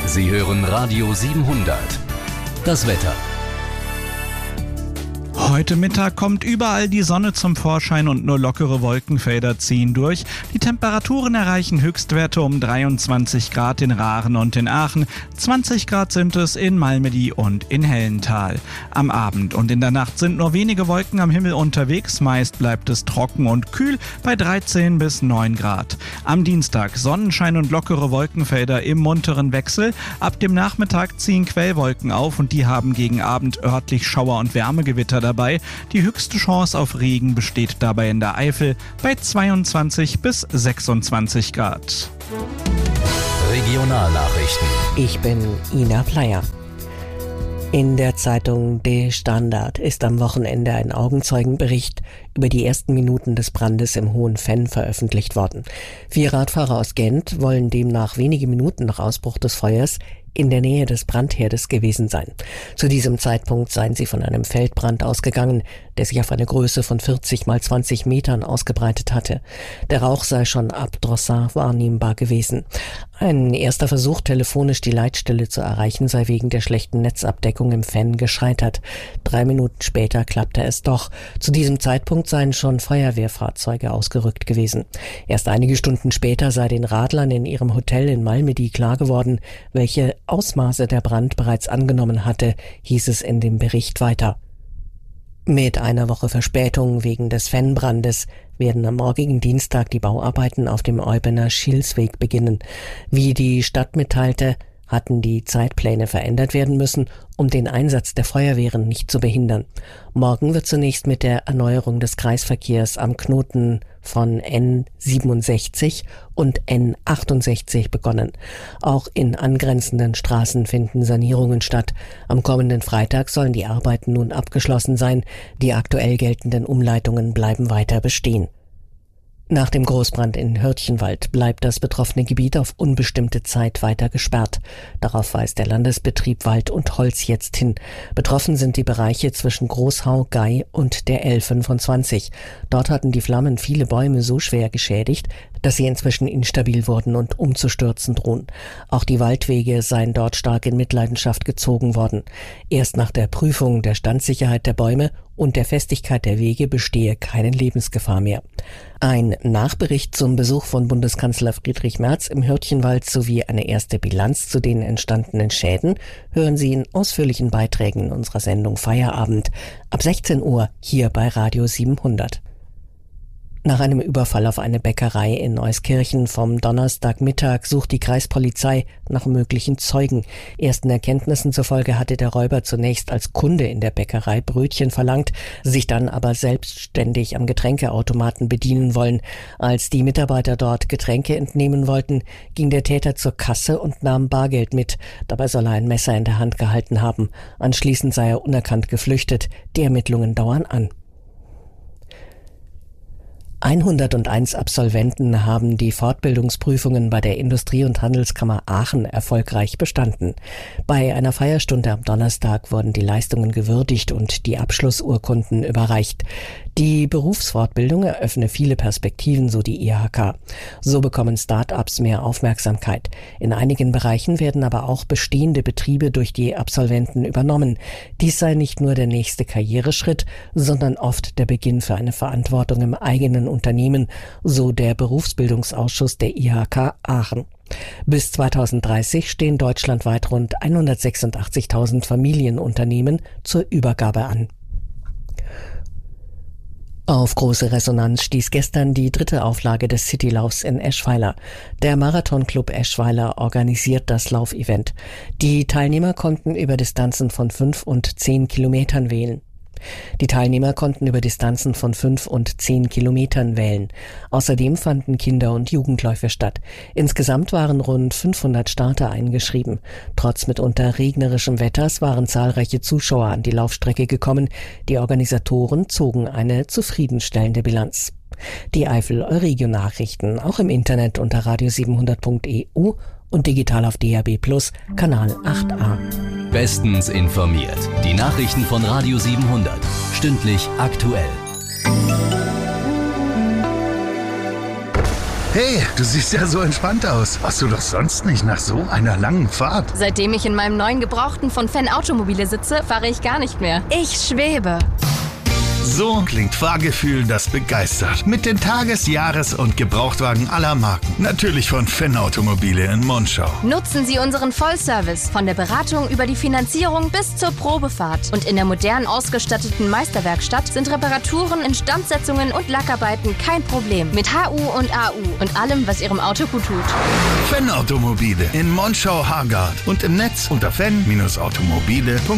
Sie hören Radio 700. Das Wetter. Heute Mittag kommt überall die Sonne zum Vorschein und nur lockere Wolkenfelder ziehen durch. Die Temperaturen erreichen Höchstwerte um 23 Grad in Raaren und in Aachen. 20 Grad sind es in Malmedy und in Hellental. Am Abend und in der Nacht sind nur wenige Wolken am Himmel unterwegs. Meist bleibt es trocken und kühl bei 13 bis 9 Grad. Am Dienstag Sonnenschein und lockere Wolkenfelder im munteren Wechsel. Ab dem Nachmittag ziehen Quellwolken auf und die haben gegen Abend örtlich Schauer und Wärmegewitter dabei. Die höchste Chance auf Regen besteht dabei in der Eifel bei 22 bis 26 Grad. Regionalnachrichten. Ich bin Ina Pleier. In der Zeitung De Standard ist am Wochenende ein Augenzeugenbericht über die ersten Minuten des Brandes im Hohen Venn veröffentlicht worden. 4 Radfahrer aus Gent wollen demnach wenige Minuten nach Ausbruch des Feuers in der Nähe des Brandherdes gewesen sein. Zu diesem Zeitpunkt seien sie von einem Feldbrand ausgegangen, der sich auf eine Größe von 40 mal 20 Metern ausgebreitet hatte. Der Rauch sei schon ab Drossard wahrnehmbar gewesen. Ein erster Versuch, telefonisch die Leitstelle zu erreichen, sei wegen der schlechten Netzabdeckung im Venn gescheitert. 3 Minuten später klappte es doch. Zu diesem Zeitpunkt seien schon Feuerwehrfahrzeuge ausgerückt gewesen. Erst einige Stunden später sei den Radlern in ihrem Hotel in Malmedy klar geworden, welche Ausmaße der Brand bereits angenommen hatte, hieß es in dem Bericht weiter. Mit einer Woche Verspätung wegen des Venn-Brandes werden am morgigen Dienstag die Bauarbeiten auf dem Eubener Schilsweg beginnen. Wie die Stadt mitteilte, hatten die Zeitpläne verändert werden müssen, um den Einsatz der Feuerwehren nicht zu behindern. Morgen wird zunächst mit der Erneuerung des Kreisverkehrs am Knoten von N67 und N68 begonnen. Auch in angrenzenden Straßen finden Sanierungen statt. Am kommenden Freitag sollen die Arbeiten nun abgeschlossen sein. Die aktuell geltenden Umleitungen bleiben weiter bestehen. Nach dem Großbrand in Hörtchenwald bleibt das betroffene Gebiet auf unbestimmte Zeit weiter gesperrt. Darauf weist der Landesbetrieb Wald und Holz jetzt hin. Betroffen sind die Bereiche zwischen Großhau, Gei und der L25. Dort hatten die Flammen viele Bäume so schwer geschädigt, dass sie inzwischen instabil wurden und umzustürzen drohen. Auch die Waldwege seien dort stark in Mitleidenschaft gezogen worden. Erst nach der Prüfung der Standsicherheit der Bäume und der Festigkeit der Wege bestehe keine Lebensgefahr mehr. Ein Nachbericht zum Besuch von Bundeskanzler Friedrich Merz im Hörtchenwald sowie eine erste Bilanz zu den entstandenen Schäden hören Sie in ausführlichen Beiträgen in unserer Sendung Feierabend ab 16 Uhr hier bei Radio 700. Nach einem Überfall auf eine Bäckerei in Euskirchen vom Donnerstagmittag sucht die Kreispolizei nach möglichen Zeugen. Ersten Erkenntnissen zufolge hatte der Räuber zunächst als Kunde in der Bäckerei Brötchen verlangt, sich dann aber selbstständig am Getränkeautomaten bedienen wollen. Als die Mitarbeiter dort Getränke entnehmen wollten, ging der Täter zur Kasse und nahm Bargeld mit. Dabei soll er ein Messer in der Hand gehalten haben. Anschließend sei er unerkannt geflüchtet. Die Ermittlungen dauern an. 101 Absolventen haben die Fortbildungsprüfungen bei der Industrie- und Handelskammer Aachen erfolgreich bestanden. Bei einer Feierstunde am Donnerstag wurden die Leistungen gewürdigt und die Abschlussurkunden überreicht. Die Berufsfortbildung eröffne viele Perspektiven, so die IHK. So bekommen Start-ups mehr Aufmerksamkeit. In einigen Bereichen werden aber auch bestehende Betriebe durch die Absolventen übernommen. Dies sei nicht nur der nächste Karriereschritt, sondern oft der Beginn für eine Verantwortung im eigenen Unternehmen, so der Berufsbildungsausschuss der IHK Aachen. Bis 2030 stehen deutschlandweit rund 186.000 Familienunternehmen zur Übergabe an. Auf große Resonanz stieß gestern die 3. Auflage des Citylaufs in Eschweiler. Der Marathon-Club Eschweiler organisiert das Laufevent. Die Teilnehmer konnten über Distanzen von 5 und 10 Kilometern wählen. Außerdem fanden Kinder- und Jugendläufe statt. Insgesamt waren rund 500 Starter eingeschrieben. Trotz mitunter regnerischem Wetters waren zahlreiche Zuschauer an die Laufstrecke gekommen. Die Organisatoren zogen eine zufriedenstellende Bilanz. Die Eifel-Euregio-Nachrichten auch im Internet unter radio700.eu und digital auf DAB+ Kanal 8a. Bestens informiert. Die Nachrichten von Radio 700. Stündlich aktuell. Hey, du siehst ja so entspannt aus. Warst du doch sonst nicht nach so einer langen Fahrt? Seitdem ich in meinem neuen Gebrauchten von Fenn Automobile sitze, fahre ich gar nicht mehr. Ich schwebe. So klingt Fahrgefühl, das begeistert. Mit den Tages-, Jahres- und Gebrauchtwagen aller Marken. Natürlich von Fenn Automobile in Monschau. Nutzen Sie unseren Vollservice. Von der Beratung über die Finanzierung bis zur Probefahrt. Und in der modern ausgestatteten Meisterwerkstatt sind Reparaturen, Instandsetzungen und Lackarbeiten kein Problem. Mit HU und AU und allem, was Ihrem Auto gut tut. Fenn Automobile in Monschau-Hargard und im Netz unter fenn-automobile.de.